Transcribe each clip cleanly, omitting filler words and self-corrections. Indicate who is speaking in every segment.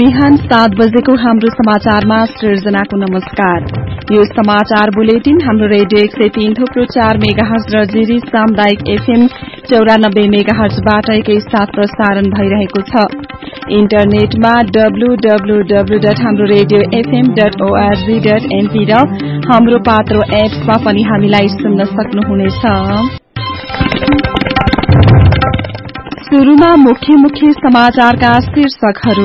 Speaker 1: बिहान 7 बजेको हाम्रो समाचारमा सृजनाको नमस्कार। यो समाचार बुलेटिन हाम्रो रेडियो 103 थुप्रो 4 मेगाहर्ज र जिरी सामुदायिक एफएम 94 मेगाहर्जबाट एकैसाथ प्रसारण भइरहेको छ। इन्टरनेटमा www.hamroradiofm.org.np र हाम्रो पात्रो एप्समा पनि हामीलाई सुन्न सक्नुहुनेछ। सुरुमा मुख्य समाचारका शीर्षकहरू।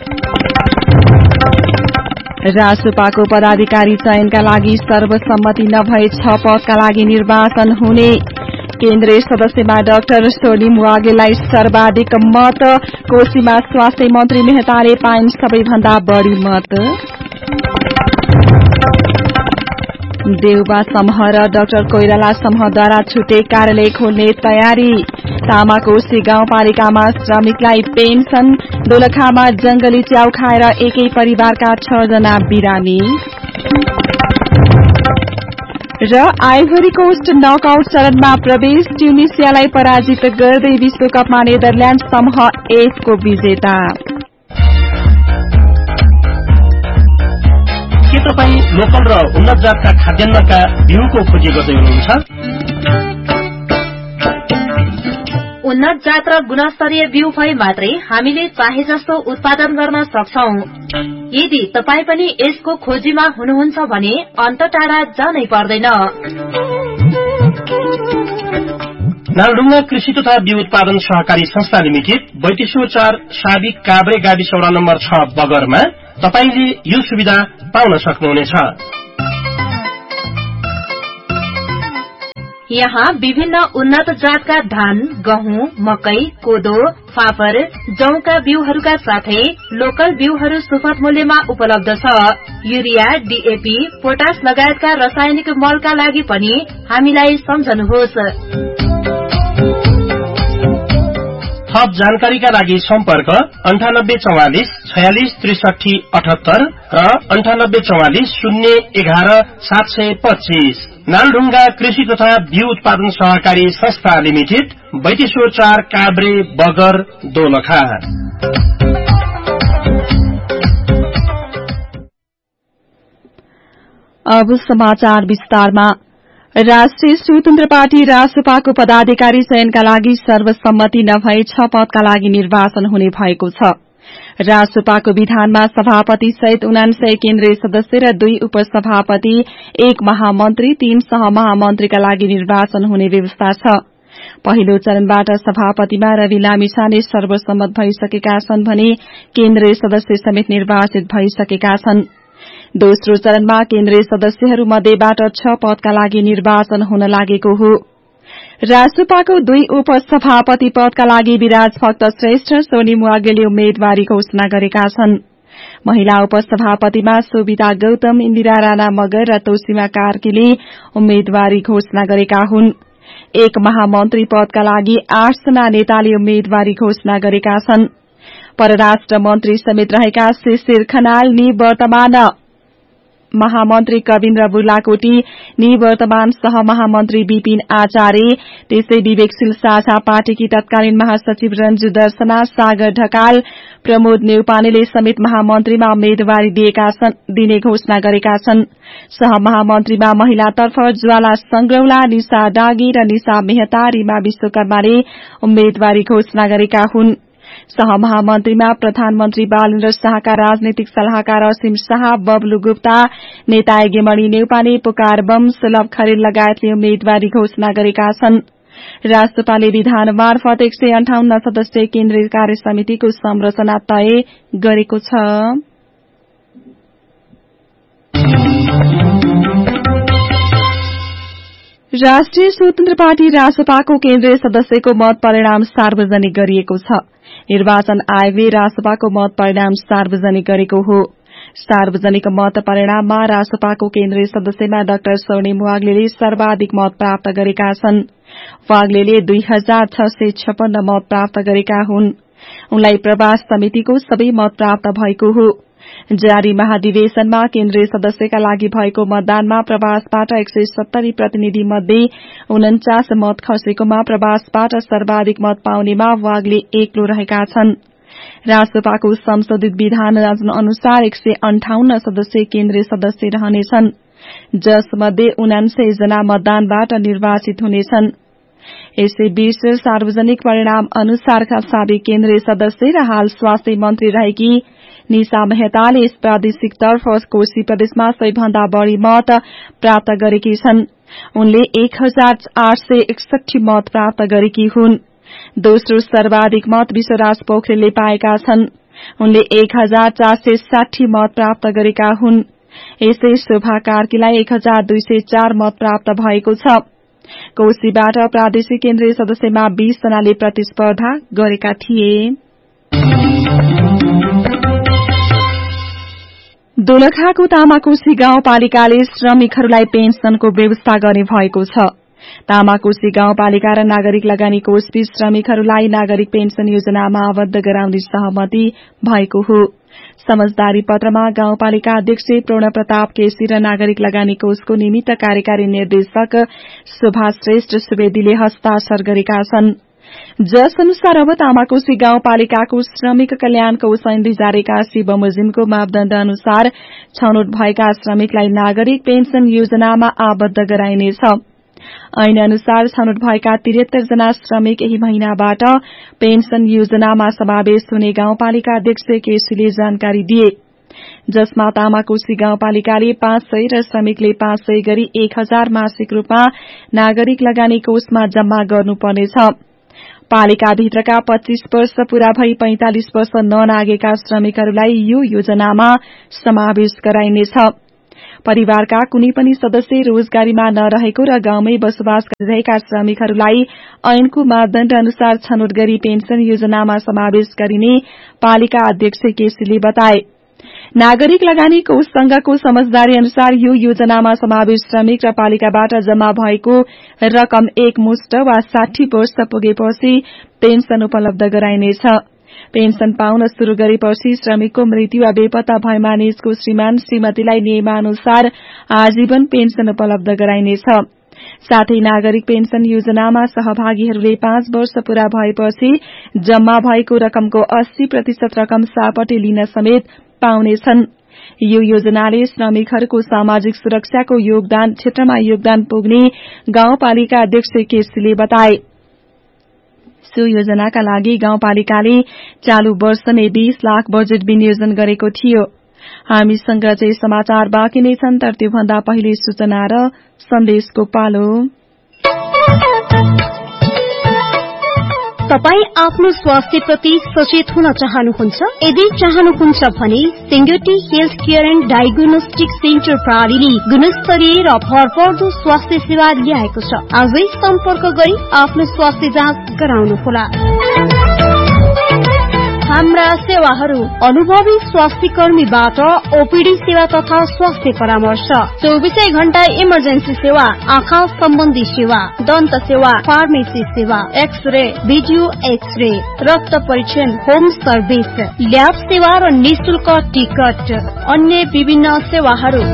Speaker 1: रासोपाको पदाधिकारी चयनका लागि सर्वसम्मति नभए 6 पदका लागि निर्वाचन हुने। केन्द्रीय सदस्यमा डाक्टर सोनिम वागेलाई सर्वाधिक मत। कोशीमा स्वास्थ्य मन्त्री मेहताले पाइन् सबैभन्दा बढ़ी मत। देउबा समूह र डाक्टर कोइराला समूहद्वारा छुट्टै कार्यालय खोल्ने तयारी। तामाकोशी गाउँपालिकामा श्रमिकलाई पेन्सन। दोलखामा जंगली च्याउ खाएर एकै परिवारका 6 जना बिरामी। र आइभरी कोस्ट नकआउट चरणमा प्रवेश। ट्युनिसियालाई पराजित गर्दै विश्वकपमा नेदरल्याण्ड समूह F को विजेता।
Speaker 2: के तपाईँ लोकल र उन्नत जातका खाद्यान्नका बिउको खोजी गर्दै हुनुहुन्छ?
Speaker 3: उन्नत जात र गुणस्तरीय बिउ भए मात्रै हामीले चाहे जस्तो उत्पादन गर्न सक्छौं। यदि तपाई पनि यसको खोजीमा हुनुहुन्छ भने अन्त टाढा जानै पर्दैन।
Speaker 2: नालढुङ्गा कृषि तथा बिउ उत्पादन सहकारी संस्था लिमिटेड बैतेश्वर 4 साबिक काभ्रे गाविस वडा नम्बर 6 बगरमा तपाईले यो सुविधा पाउन सक्नुहुनेछ।
Speaker 3: यहाँ विभिन्न उन्नत जातका धान, गहुँ, मकै, कोदो, फापर, जौका बिउहरूका साथै लोकल बिउहरू सुपथ मूल्यमा उपलब्ध छ। युरिया, डीएपी, पोटास लगायतका रासायनिक मलका लागि पनि हामीलाई सम्झनुहोस्।
Speaker 2: थप जानकारीका लागि सम्पर्क 9844 46 63 78 र 9844 011 725। नालढुङ्गा कृषि तथा बिउ उत्पादन सहकारी संस्था लिमिटेड बैतेश्वर 4 काभ्रे बगर दोलखा।
Speaker 1: अब समाचार विस्तारमा। राष्ट्रिय स्वतन्त्र पार्टी रासोपाको पदाधिकारी चयनका लागि सर्वसम्मति नभए 6 पदका लागि निर्वाचन हुने भएको छ। रासोपाको विधानमा सभापति सहित 99 केन्द्रीय सदस्य र 2 उपसभापति, 1 महामन्त्री, 3 सहमहामन्त्रीका लागि निर्वाचन हुने व्यवस्था छ। पहिलो चरणबाट सभापतिमा रवि लामिछाने सर्वसम्मत भइसकेका छन् भने केन्द्रीय सदस्य समेत निर्वाचित भइसकेका छन्। दोस्रो चरणमा केन्द्रीय सदस्यहरू मध्येबाट 6 पदका लागि निर्वाचन हुन लागेको हो। रासोपाको 2 उपसभापति पदका लागि विराज भक्त श्रेष्ठ, सोनिम वागेले उम्मेद्वारी घोषणा गरेका छन्। महिला उपसभापतिमा सोभिता गौतम, इन्दिरा राणा मगर र तोसीमा कार्कीले उम्मेद्वारी घोषणा गरेका हुन्। 1 महामन्त्री पदका लागि 8 जना नेताले उम्मेद्वारी घोषणा गरेका छन्। परराष्ट्र मन्त्री समेत रहेका शिशिर खनाल, निवर्तमान महामन्त्री कविन्द्र बुर्लाकोटी, निवर्तमान सहमहामन्त्री विपिन आचार्य, त्यसै विवेकशील साझा पार्टीकी तत्कालीन महासचिव रञ्जु दर्शना, सागर ढकाल, प्रमोद नेउपानेले समेत महामन्त्रीमा उम्मेद्वारी दिने घोषणा गरेका छन्। सहमहामन्त्रीमा महिलातर्फ ज्वाला संग्रौला, निशा डागी र निशा मेहता, रीमा विश्वकर्माले उम्मेद्वारी घोषणा गरेका हुन्। सहमहामन्त्रीमा प्रधानमन्त्री बालेन्द्र शाहका राजनैतिक सल्लाहकार असीम शाह, बब्लु गुप्ता, नेता एगेमणि नेउपाने, पुकार बम, सुलभ खरेल लगायतले उम्मेद्वारी घोषणा गरेका छन्। राष्ट्रपाले विधान मार्फत 158 सदस्यीय केन्द्रीय कार्य समितिको संरचना तय गरेको छ। राष्ट्रिय स्वतन्त्र पार्टी रासोपाको केन्द्रीय सदस्यको मत परिणाम सार्वजनिक गरिएको छ। निर्वाचन आयोगले रासोपाको मत परिणाम सार्वजनिक गरेको हो। सार्वजनिक मत परिणाममा रासोपाको केन्द्रीय सदस्यमा डाक्टर सोनिम वाग्लेले सर्वाधिक मत प्राप्त गरेका छन्। वाग्लेले 2656 मत प्राप्त गरेका हुन्। उनलाई प्रवास समितिको सबै मत प्राप्त भएको हो। जारी महाधिवेशनमा केन्द्रीय सदस्यका लागि भएको मतदानमा प्रवासबाट 170 प्रतिनिधि मध्ये 49 मत खसेकोमा प्रवासबाट सर्वाधिक मत पाउनेमा वाग्ले एक्लो रहेका छन्। रासपाको संशोधित विधान अनुसार 158 सदस्यीय केन्द्रीय सदस्य रहनेछन्, जसमध्ये 79 जना मतदानबाट निर्वाचित हुनेछन्। यसैबीच सार्वजनिक परिणाम अनुसारका साबिक केन्द्रीय सदस्य र हाल स्वास्थ्य मन्त्री रहेकी निशा मेहताले यस प्रादेशिक तर्फ कोशी प्रदेशमा सबैभन्दा बढ़ी मत प्राप्त गरेकी छन्। उनले 1861 मत प्राप्त गरेकी हुन्। दोस्रो सर्वाधिक मत विश्वराज पोखरेलले पाएका छन्। उनले 1460 मत प्राप्त गरेका हुन्। यसै शोभा कार्कीलाई 1204 मत प्राप्त भएको छ। कोशीबाट प्रादेशिक केन्द्रीय सदस्यमा 20 जनाले प्रतिस्पर्धा गरेका थिए। दोलखाको तामाकोशी गाउँपालिकाले श्रमिकहरूलाई पेन्सनको व्यवस्था गर्ने भएको छ। तामाकोशी गाउँपालिका र नागरिक लगानी कोषबीच श्रमिकहरूलाई नागरिक पेन्सन योजनामा आबद्ध गराउने सहमति भएको हो। समझदारी पत्रमा गाउँपालिका अध्यक्ष पूर्ण प्रताप केसी र नागरिक लगानी कोषको निमित्त कार्यकारी निर्देशक सुभाष श्रेष्ठ सुवेदीले हस्ताक्षर गरेका छन्। जस अनुसार अब तामाकोशी गाउँपालिकाको श्रमिक कल्याण कोष ऐन 2081 बमोजिमको मापदण्ड अनुसार छनौट भएका श्रमिकलाई नागरिक पेन्सन योजनामा आबद्ध गराइनेछ। ऐन अनुसार छनौट भएका 73 जना श्रमिक यही महिनाबाट पेन्सन योजनामा समावेश हुने गाउँपालिका अध्यक्ष केसीले जानकारी दिए, जसमा तामाकोशी गाउँपालिकाले 500 र श्रमिकले 500 गरी 1000 मासिक रूपमा नागरिक लगानी कोषमा जम्मा गर्नुपर्नेछ। पालिकाभित्रका 25 वर्ष पूरा भई 45 वर्ष ननागेका श्रमिकहरूलाई यो योजनामा समावेश गराइनेछ। परिवारका कुनै पनि सदस्य रोजगारीमा नरहेको र गाउँमै बसोबास गरिरहेका श्रमिकहरूलाई ऐनको मापदण्ड अनुसार छनौट गरी पेन्सन योजनामा समावेश गरिने पालिका अध्यक्ष केसीले बताए। नागरिक लगानी कोषसँगको समझदारी अनुसार यो योजनामा समावेश श्रमिक र पालिकाबाट जम्मा भएको रकम एकमुष्ट वा 60 वर्ष पुगेपछि पेन्सन उपलब्ध गराइनेछ। पेन्सन पाउन शुरू गरेपछि श्रमिकको मृत्यु वा बेपत्ता भएमा निजको श्रीमान श्रीमतीलाई नियमानुसार आजीवन पेन्सन उपलब्ध गराइनेछ। साथै नागरिक पेन्सन योजनामा सहभागीहरूले 5 वर्ष पूरा भएपछि जम्मा भएको रकमको 80% रकम सापटे लिन समेत पाउनेछन्। यो योजनाले श्रमिकहरूको सामाजिक सुरक्षाको क्षेत्रमा योगदान पुग्ने गाउँपालिका अध्यक्ष केसीले बताए। सो योजनाका लागि गाउँपालिकाले चालू वर्ष नै 20 लाख बजेट विनियोजन गरेको थियो। हामीसँग चाहिँ समाचार बाँकी नै छन्, तर त्योभन्दा पहिले सूचना र सन्देशको पालो।
Speaker 4: तपाई आफ्नो स्वास्थ्य प्रति सचेत हुन चाहनुहुन्छ? यदि चाहनुहुन्छ भने सेङ्गेटी health care and diagnostic centre प्रणालीले गुणस्तरीय र भरपर्दो स्वास्थ्य सेवा ल्याएको छ। आजै सम्पर्क गरी आफ्नो स्वास्थ्य जाँच गराउनुहोला। हाम्रा सेवाहरू अनुभवी स्वास्थ्य कर्मीबाट ओपीडी सेवा तथा स्वास्थ्य परामर्श, 24 घण्टा इमर्जेन्सी सेवा, आँखा सम्बन्धी सेवा, दन्त सेवा, फार्मेसी सेवा, एक्सरे, भिडियो एक्सरे, रक्त परीक्षण, होम सर्भिस, ल्याब सेवा र निशुल्क टिकट, अन्य विभिन्न सेवाहरू।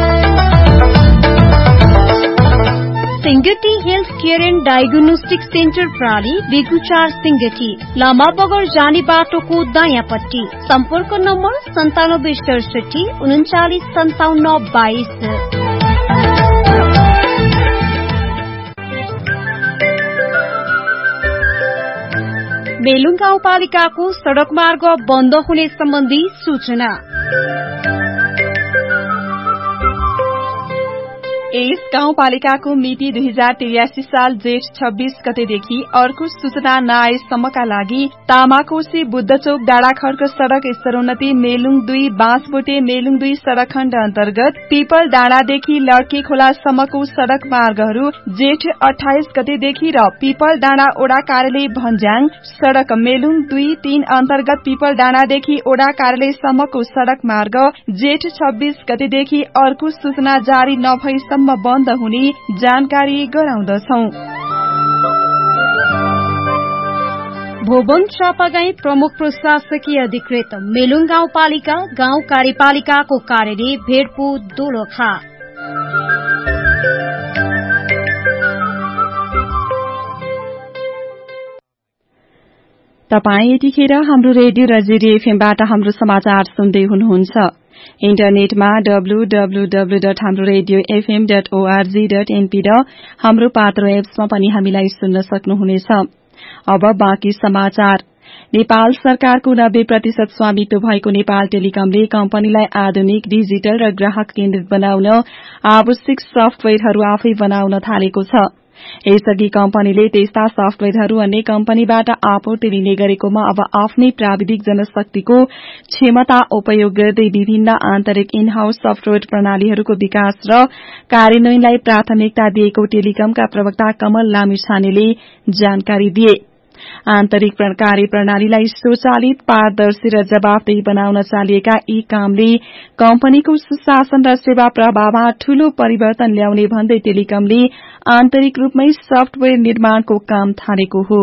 Speaker 4: सेङ्गेटी health care and diagnostic centre प्रणाली बेगुचार सेङ्गेटी लामा बगर जाने बाटोको दायाँपट्टि। सम्पर्क नम्बर 9767 3957 22। मेलुङ गाउँपालिकाको सड़क मार्ग बन्द हुने सम्बन्धी सूचना।
Speaker 1: यस गाउँपालिकाको मिति 2083 साल जेठ 26 गतेदेखि अर्को सूचना नआएसम्मका लागि तामाकोशी बुद्धचोक डाँडाखर्क सड़क स्तरोन्नति मेलुङ 2 बाँसबोटे मेलुङ 2 सड़क खण्ड अन्तर्गत पिपल डाँडादेखि लड्के खोलासम्मको सड़क मार्गहरू जेठ 28 गतेदेखि र पिपल डाँडा ओडा कार्यालय भन्ज्याङ सड़क मेलुङ 2-3 अन्तर्गत पिपल डाँडादेखि ओडा कार्यालयसम्मको सड़क मार्ग जेठ 26 गतेदेखि अर्को सूचना जारी नभएसम्म बन्द हुने जानकारी गराउँदछौ।
Speaker 4: भोबन चापागाई प्रमुख प्रशासकीय अधिकृत मेलुङ गाउँपालिका गाउँ कार्यपालिकाको कार्यालय भेडपु दोलखा।
Speaker 1: तपाई यतिखेर हाम्रो रेडियो रजेरी एफएमबाट हाम्रो समाचार सुन्दै हुनुहुन्छ। इन्टरनेटमा www.hamroradiofm.org.np र हाम्रो पात्रो एप्समा पनि हामीलाई सुन्न सक्नुहुनेछ। अब बाँकी समाचार। नेपाल सरकारको 90% स्वामित्व भएको नेपाल टेलिकमले कम्पनीलाई आधुनिक डिजिटल र ग्राहक केन्द्रित बनाउन आवश्यक सफ्टवेयरहरू आफै बनाउन थालेको छ। यसअघि कम्पनीले त्यस्ता सफ्टवेयरहरू अन्य कम्पनीबाट आपूर्ति लिने गरेकोमा अब आफ्नै प्राविधिक जनशक्तिको क्षमता उपयोग गर्दै विभिन्न आन्तरिक इन हाउस सफ्टवेयर प्रणालीहरूको विकास र कार्यान्वयनलाई प्राथमिकता दिएको टेलिकमका प्रवक्ता कमल लामिछानेले जानकारी दिए। आन्तरिक कार्यप्रणालीलाई स्वचालित, पारदर्शी र जवाफदेही बनाउन चालिएका यी कामले कम्पनीको सुशासन र सेवा प्रवाहमा ठूलो परिवर्तन ल्याउने भन्दै टेलिकमले आन्तरिक रूपमै सफ्टवेयर निर्माणको काम थालेको हो।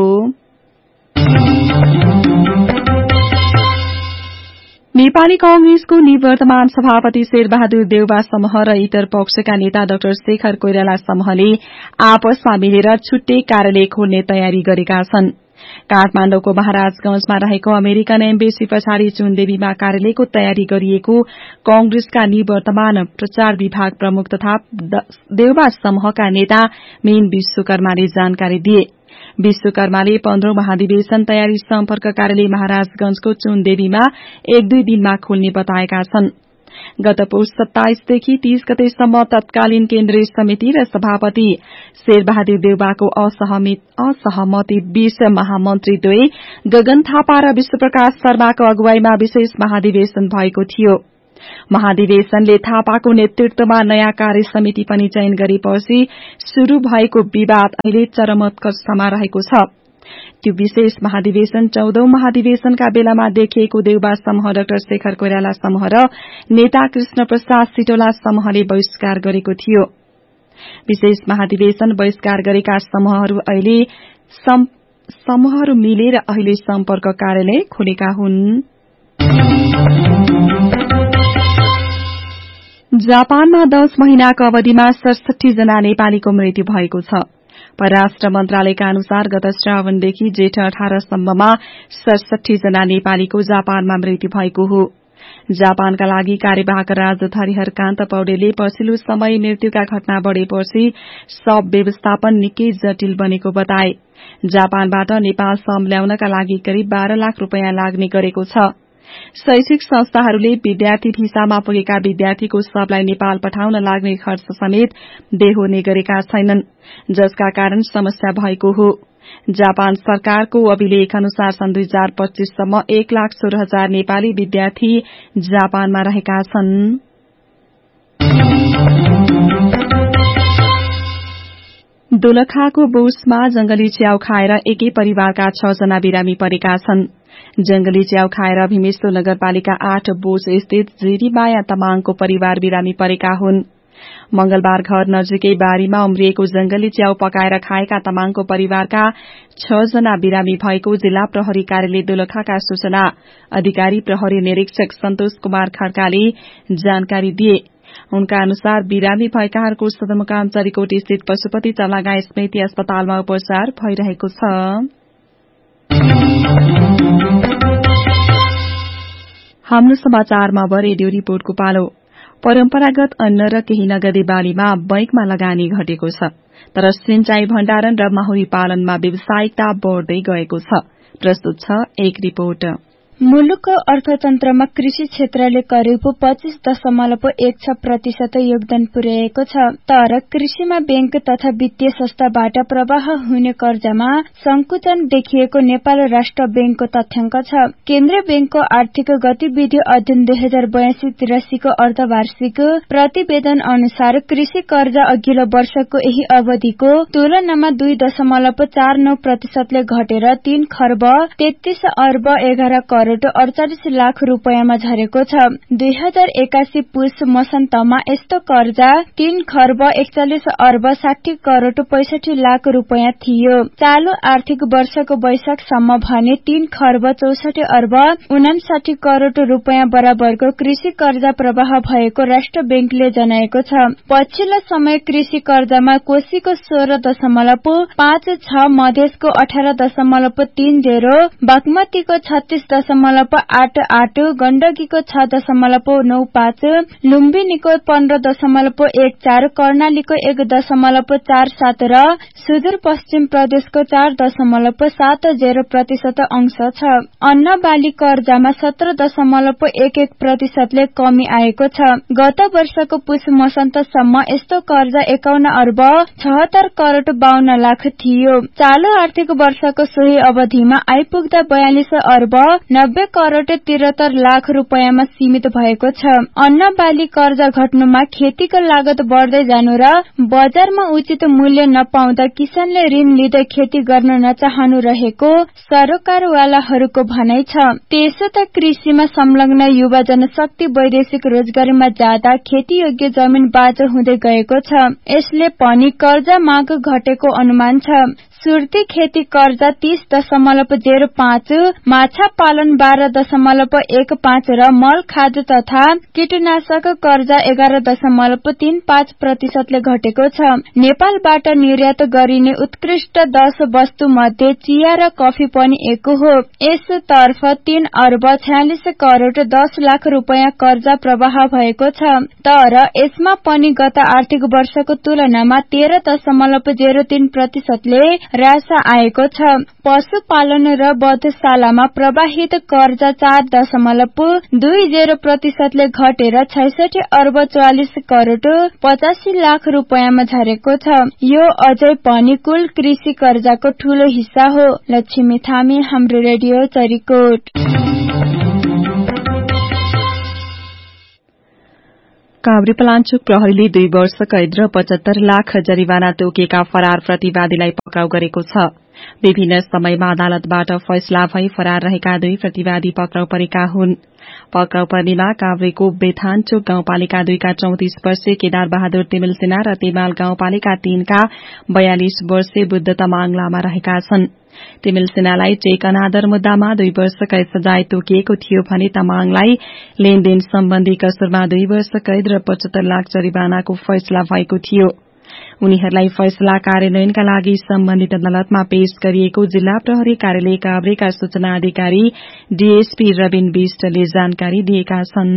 Speaker 1: नेपाली कांग्रेसको निवर्तमान सभापति शेरबहादुर देउवा समूह र इतर पक्षका नेता डाक्टर शेखर कोइराला समूहले आपसमा मिलेर छुट्टै कार्यालय खोल्ने तयारी गरेका छन्। काठमाण्डुको महाराजगंजमा रहेको अमेरिकन एम्बेसी पछाडि चुनदेवीमा कार्यालयको तयारी गरिएको कांग्रेसका निवर्तमान प्रचार विभाग प्रमुख तथा देउवा समूहका नेता मीन विश्वकर्माले जानकारी दिए। विश्वकर्माले 15औं महाधिवेशन तयारी सम्पर्क कार्यालय महाराजगंजको चुनदेवीमा 1-2 दिनमा खोल्ने बताएका छन्। गत पौष 27 देखि 30 गतेसम्म तत्कालीन केन्द्रीय समिति र सभापति शेरबहादुर देउवाको असहमति 20 महामन्त्रीद्वय गगन थापा र विश्वप्रकाश शर्माको अगुवाईमा विशेष महाधिवेशन भएको थियो। महाधिवेशनले थापाको नेतृत्वमा नयाँ कार्य समिति पनि चयन गरेपछि शुरू भएको विवाद अहिले चरमोत्कर्षमा रहेको छ। त्यो विशेष महाधिवेशन 14औं महाधिवेशनका बेलामा देखिएको देउवा समूह, डाक्टर शेखर कोइराला समूह र नेता कृष्ण प्रसाद सिटोला समूहले बहिष्कार गरेको थियो। विशेष महाधिवेशन बहिष्कार गरेका समूहहरू मिलेर अहिले सम्पर्क कार्यालय खोलेका हुन्। जापानमा 10 महिनाको अवधिमा 67 जना नेपालीको मृत्यु भएको छ। परराष्ट्र मन्त्रालयका अनुसार गत श्रावणदेखि जेठ 18 सम्ममा 67 जना नेपालीको जापानमा मृत्यु भएको हो। जापानका लागि कार्यवाहक राजदूत हरिहरकान्त पौडेलले पछिल्लो समय मृत्युका घटना बढ़ेपछि शव व्यवस्थापन निकै जटिल बनेको बताए। जापानबाट नेपाल शव ल्याउनका लागि करिब 12 लाख रूपियाँ लाग्ने गरेको छ। शैक्षिक संस्थाहरूले विद्यार्थी भिसामा पुगेका विद्यार्थीको शवलाई नेपाल पठाउन लाग्ने खर्च समेत बेहोर्ने गरेका छैनन्, जसका कारण समस्या भएको हो। जापान सरकारको अभिलेख अनुसार सन् 2025 सम्म 1,16,000 नेपाली विद्यार्थी जापानमा रहेका छन्। दोलखाको बोसमा जंगली च्याउ खाएर एकै परिवारका 6 जना बिरामी परेका छन्। जंगली च्याउ खाएर भीमेश्वर नगरपालिका 8 बोस स्थित जिरीमाया तमाङको परिवार बिरामी परेका हुन्। मंगलबार घर नजिकै बारीमा उम्रिएको जंगली च्याउ पकाएर खाएका तमाङको परिवारका 6 जना बिरामी भएको जिल्ला प्रहरी कार्यालय दोलखाका सूचना अधिकारी प्रहरी निरीक्षक सन्तोष कुमार खड्काले जानकारी दिए। उनका अनुसार बिरामी भएकाहरूको सदरमुकाम चरीकोट स्थित पशुपति चलागा स्मृति अस्पतालमा उपचार भइरहेको छ। हाम्रो समाचारमा अब रेडियो रिपोर्टको पालो। परम्परागत अन्न र केही नगदे बालीमा बैंकमा लगानी घटेको छ, तर सिंचाई भण्डारण र माहुरी पालनमा व्यावसायिकता बढ़दै गएको छ। प्रस्तुत छ एक रिपोर्ट।
Speaker 5: मुलुकको अर्थतन्त्रमा कृषि क्षेत्रले करिब 25.16% योगदान पुर्याएको छ। तर कृषिमा बैंक तथा वित्तीय संस्थाबाट प्रवाह हुने कर्जामा संकुचन देखिएको नेपाल राष्ट्र बैंकको तथ्याङ्क छ। केन्द्रीय बैंकको आर्थिक गतिविधि अध्ययन 2082-83 को अर्धवार्षिक प्रतिवेदन अनुसार कृषि कर्जा अघिल्लो वर्षको यही अवधिको तुलनामा 2.49% ले घटेर 3 खर्ब 33 अर्ब 11 करोड़ करोड़ 48 लाख रुपियाँमा झरेको छ। 2081 पुस मसन्तमा यस्तो कर्जा 3 खर्ब 41 अर्ब 60 करोड़ 65 लाख रुपियाँ थियो। चालू आर्थिक वर्षको वैशाखसम्म भने 3 खर्ब 64 अर्ब 59 करोड़ रुपियाँ बराबरको कृषि कर्जा प्रवाह भएको राष्ट्र बैंकले जनाएको छ। पछिल्लो समय कृषि कर्जामा कोशीको 16.56, मधेसको 18.30, बागमतीको 36.88, गण्डकीको 6.95, लुम्बिनीको 15.14, कर्णालीको 1.47 र सुदूरपश्चिम प्रदेशको 4.70% अंश छ। अन्न बाली कर्जामा 17.11% कमी आएको छ। गत वर्षको पुस मसन्तसम्म यस्तो कर्जा 51 अर्ब 76 करोड़ 52 लाख थियो। चालू आर्थिक वर्षको सोही अवधिमा आइपुग्दा 42 अर्ब 90 करोड़ 73 लाख रुपियाँमा सीमित भएको छ। अन्न बाली कर्जा घट्नुमा खेतीको लागत बढ्दै जानु र बजारमा उचित मूल्य नपाउँदा किसानले ऋण लिँदै खेती गर्न नचाहनु रहेको सरकारवालाहरूको भनाइ छ। त्यसो त कृषिमा संलग्न युवा जनशक्ति वैदेशिक रोजगारीमा जाँदा खेतीयोग्य जमिन बाँझो हुँदै गएको छ। यसले पनि कर्जा माग घटेको अनुमान छ। सुर्ती खेती कर्जा 30.05, माछा पालन 12.15 र मल खाद तथा कीटनाशक कर्जा 11.35% घटेको छ। नेपालबाट निर्यात गरिने उत्कृष्ट 10 वस्तु मध्ये चिया र कफी पनि एक हो। यसतर्फ 3 अर्ब 46 करोड़ 10 लाख रुपियाँ कर्जा प्रवाह भएको छ। तर यसमा पनि गत आर्थिक वर्षको तुलनामा 13.03%ले ह्रास आएको छ। पशुपालन र बधशालामा प्रवाहित कर्जा 4.20% घटेर 66 अर्ब 44 करोड़ 85 लाख रुपियाँमा झरेको छ। यो अझै पनि कुल कृषि कर्जाको ठूलो हिस्सा हो। लक्ष्मी थामी, हाम्रो रेडियो चरीकोट।
Speaker 1: काभ्रेपलाञ्चोक प्रहरीले 2 वर्ष कैद र 75 लाख जरिवाना तोकेका फरार प्रतिवादीलाई पक्राउ गरेको छ। विभिन्न समयमा अदालतबाट फैसला भई फरार रहेका 2 प्रतिवादी पक्राउ परेका हुन्। पक्राउ पर्नेमा काभ्रेको बेथानचोक गाउँपालिका 2 का 34 वर्षीय केदार बहादुर तिमिल सेना र तेमाल गाउँपालिका 3 का 42 वर्षीय बुद्ध तमाङ लामा रहेका छन्। तिमिल सेनालाई चेक अनादर मुद्दामा 2 वर्ष कैद सजाय तोकिएको थियो भने तमाङलाई लेनदेन सम्बन्धी कसुरमा 2 वर्ष कैद र 75 लाख जरिवानाको फैसला भएको थियो। उनीहरूलाई फैसला कार्यान्वयनका लागि सम्बन्धित अदालतमा पेश गरिएको जिल्ला प्रहरी कार्यालय काभ्रेका सूचना अधिकारी डीएसपी रबिन विष्टले जानकारी दिएका छन्।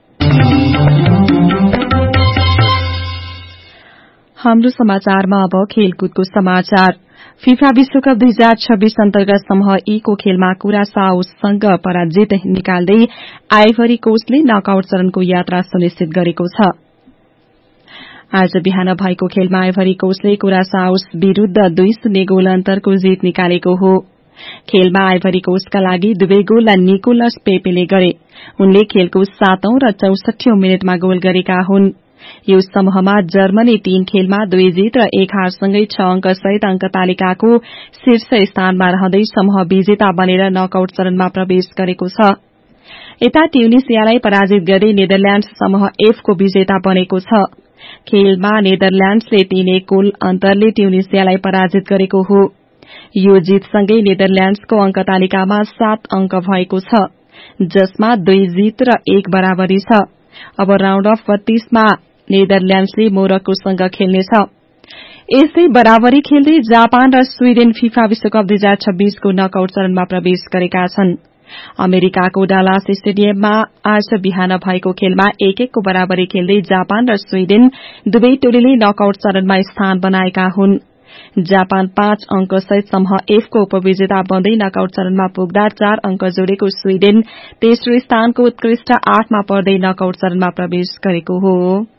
Speaker 1: हाम्रो समाचारमा अब खेलकुदको समाचार। फिफा विश्वकप 2026 अन्तर्गत समूह ई को खेलमा कुरासाओसँग पराजित निकाल्दै आइभरी कोस्टले नकआउट चरणको यात्रा सुनिश्चित गरेको छ। आज बिहान भएको खेलमा आइभरी कोस्टले कुरासाओस विरूद्ध 2-0 गोल अन्तरको जीत निकालेको हो। खेलमा आइभरी कोस्टका लागि 2 गोल निकोलस पेपेले गरे। उनले खेलको 7औं र 64औं मिनेटमा गोल गरेका हुन्। यो समूहमा जर्मनी 3 खेलमा 2 जीत र 1 हारसँगै 6 अंक सहित अंक तालिकाको शीर्ष स्थानमा रहँदै समूह विजेता बनेर नकआउट चरणमा प्रवेश गरेको छ। यता ट्युनिसियालाई पराजित गर्दै नेदरल्याण्ड्स समूह एफ को विजेता बनेको छ। खेलमा नेदरल्याण्ड्सले 3-1 गोल अन्तरले ट्युनिसियालाई पराजित गरेको हो। यो जीतसँगै नेदरल्याण्ड्सको अंक तालिकामा 7 अंक भएको छ, जसमा 2 जीत र 1 बराबरी छ। अब राउण्ड अफ 32 मा नेदरल्याण्ड्सले मोरक्कोसँग खेल्नेछ। यसै बराबरी खेल्दै जापान र स्वीडेन फिफा विश्वकप 2026 को नकआउट चरणमा प्रवेश गरेका छन्। अमेरिकाको डालास स्टेडियममा आज बिहान भएको खेलमा 1-1 को बराबरी खेल्दै जापान र स्वीडेन दुवै टोलीले नकआउट चरणमा स्थान बनाएका हुन्। जापान 5 अंक सहित समूह एफ को उपविजेता बन्दै नकआउट चरणमा पुग्दा 4 अंक जोडेको स्वीडेन तेस्रो स्थानको उत्कृष्ट 8 मा पर्दै नकआउट चरणमा प्रवेश गरेको हो।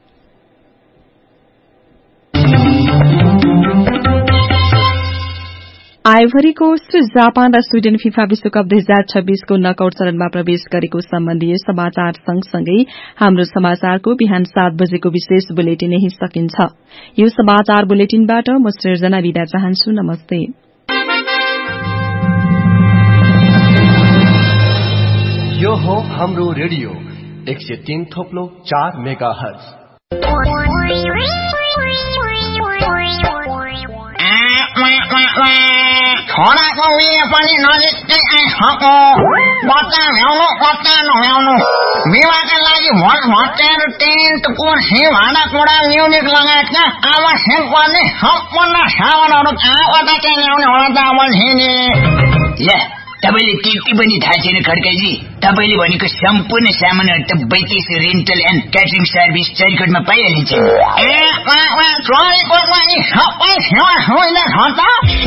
Speaker 1: आइभरी कोस्ट, जापान र स्वीडेन फिफा विश्वकप 2026 को नकआउट चरणमा प्रवेश गरेको सम्बन्धी समाचार सँगसँगै हाम्रो समाचारको बिहान 7 बजेको विशेष बुलेटिन यही सकिन्छ। यो समाचार बुलेटिनबाट म सृजना बिदा चाहन्छु। नमस्ते।
Speaker 6: यो हो हाम्रो रेडियो 103.4 मेगाहर्ज।
Speaker 7: छोराको बिहे पनि नजिकै आइसक्यो। बच्चा भ्याउनु बच्चा नभ्याउनु, विवाहका लागि भोट भट्याएर टेन्ट कुर्सी भाँडाकुँडा म्युजिक लगायतका आवश्यक पर्ने सम्पूर्ण सामानहरू कहाँबाट चाहिँ ल्याउने होला त अमलजीले?
Speaker 8: तपाईले त्यति पनि थाहा छैन खड्काजी? तपाईले भनेको सम्पूर्ण सामानहरू त 32 रेन्टल एन्ड क्याटरिङ सर्भिस चरीकोटमा पाइहालिन्छ।
Speaker 7: चरीकोटमा यी सबै सेवा सुविधा छ त?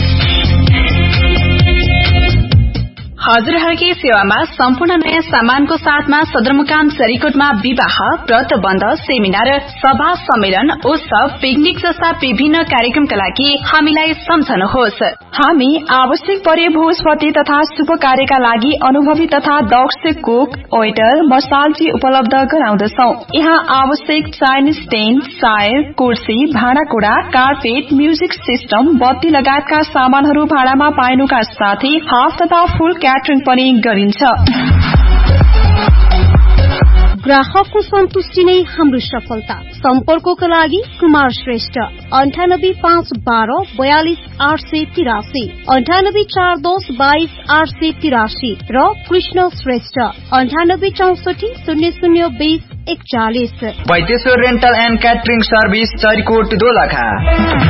Speaker 3: हजुरहरूकै सेवामा सम्पूर्ण नयाँ सामानको साथमा सदरमुकाम चरीकोटमा विवाह, व्रतबन्ध, सेमिनार, सभा, सम्मेलन, उत्सव, पिकनिक जस्ता विभिन्न कार्यक्रमका लागि हामीलाई सम्झनुहोस्।
Speaker 1: हामी आवश्यक परे भोजपति तथा शुभ कार्यका लागि अनुभवी तथा दक्ष कुक, वेटर, मसालजी उपलब्ध गराउँदछौं। यहाँ आवश्यक चाइनिज टेन्ट, सायर, कुर्सी, भाँडाकुँडा, कार्पेट, म्युजिक सिस्टम, बत्ती लगायतका सामानहरू भाडामा पाइनुका साथै हाफ तथा फुल क्याटरिङ पनि गरिन्छ।
Speaker 4: ग्राहकको सन्तुष्टि नै हाम्रो सफलता। सम्पर्कको लागि कुमार श्रेष्ठ 9851224883, 9841222883 र Krishna Shrestha 9864002041।
Speaker 9: वैदेश्वर rental and catering service Charikot Dolakha.